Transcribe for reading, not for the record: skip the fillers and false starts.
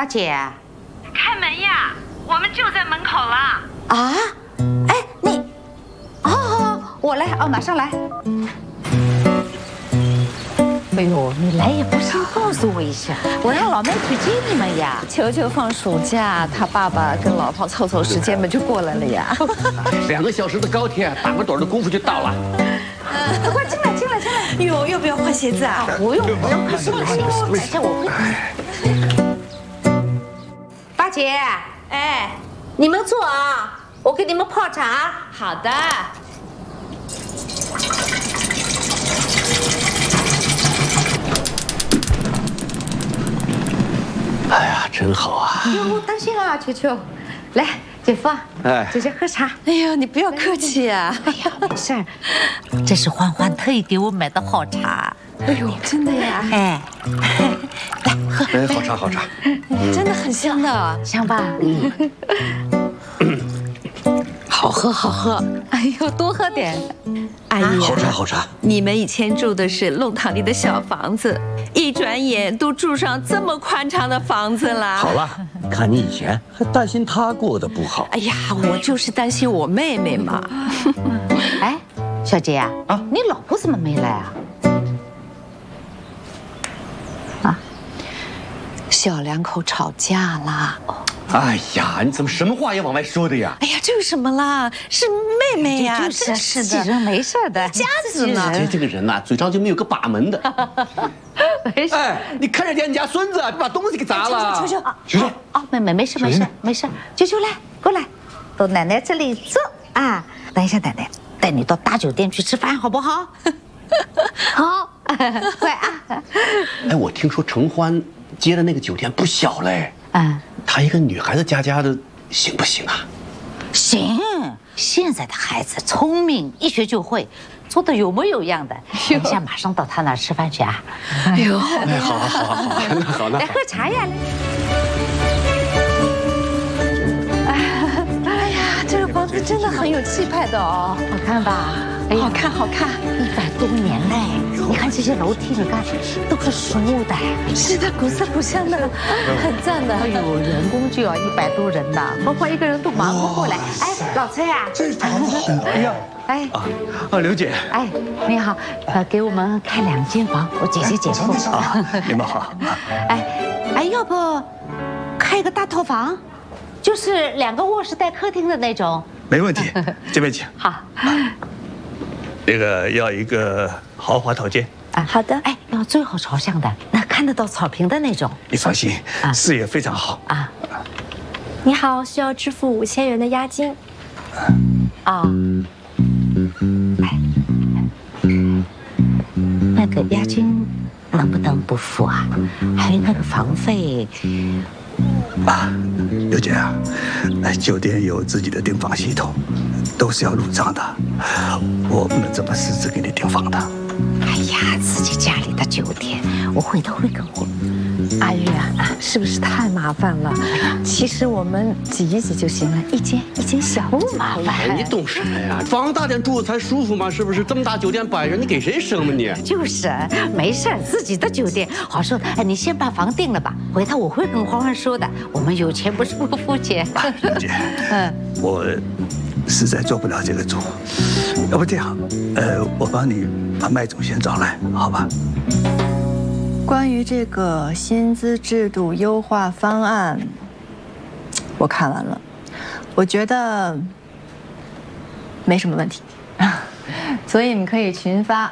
大姐， 开门呀，我们就在门口了。 啊，哎，你，好，我来，马上来。哎呦，你来也不先告诉我一下，我让老妹去接你们呀。 球球放暑假，他爸爸跟老婆凑时间嘛，就过来了呀。 2个小时的高铁，打个盹的功夫就到了。 快进来。 哟，要不要换鞋子啊？ 不用，快进来，等一下我会。大姐， 哎， 你们坐啊，我给你们泡茶。 好的。 哎呀，真好啊！ 哟，当心啊，球球，来，姐夫，姐姐喝茶。 哎呀，你不要客气啊。 哎呀，没事儿，这是欢欢特意给我买的好茶。 哎呦，真的呀？ 哎，来喝。 哎，好茶， 真的很香的， 香吧？ 好喝。哎呦，多喝点。阿姨， 好茶。 你们以前住的是弄堂里的小房子，一转眼都住上这么宽敞的房子了。 好了，看你以前还担心她过得不好。 哎呀，我就是担心我妹妹嘛。 哎，小姐啊，你老婆怎么没来啊？ 小两口吵架啦。 哎呀，你怎么什么话也往外说的呀？ 哎呀，这有什么啦？是妹妹呀， 是的，人没事的， 家子呢。 这个人呐，嘴上就没有个把门的。 没事。 哎，你看着点你家孙子，别把东西给砸了。 球，没事，球球来，过来，到奶奶这里坐啊。等一下，奶奶带你到大酒店去吃饭，好不好？好，乖啊。 哎，我听说承欢接的那个酒店不小嘞。她一个女孩子家的，行不行啊？ 行，现在的孩子聪明，一学就会，做的有模有样的。等一下马上到他那儿吃饭去啊！ 哎呦， 哎，好，那好。 来喝茶呀！ 哎呀，这个房子真的很有气派的哦， 好看吧？ 好看 ，100多年嘞！你看这些楼梯，你看都是熟的， 是的，古色古香的，很赞的。 哎呦，人工就要100多人呢，欢欢一个人都忙不过来。哎，老崔啊， 这房子好呀！ 哎， 刘姐， 哎，你好，给我们开2间房，我姐姐姐夫啊，你们好。 哎，要不开一个大套房，就是2个卧室带客厅的那种。 没问题，这边请。 好。 那个要一个豪华套间。 好的。 哎，要最好朝向的，那看得到草坪的那种。 你放心，视野非常好。 你好，需要支付5000元的押金。 那个押金能不能不付啊？还有那个房费。 刘姐啊，酒店有自己的订房系统，都是要入账的，我不能这么私自给你订房的。 哎呀，自己家里的酒店，我回头会跟我。 阿玉啊，是不是太麻烦了？其实我们挤一挤就行了，一间小， 不麻烦。 你懂什么呀？房大点住才舒服嘛，是不是？这么大酒店100人，你给谁生嘛你？ 就是，没事，自己的酒店好说。哎，你先把房定了吧，回头我会跟欢欢说的。我们有钱不是不付钱。 刘姐，我实在做不了这个主，要不这样，我帮你把麦总先找来，好吧？ 关于这个薪资制度优化方案，我看完了，我觉得没什么问题，所以你们可以群发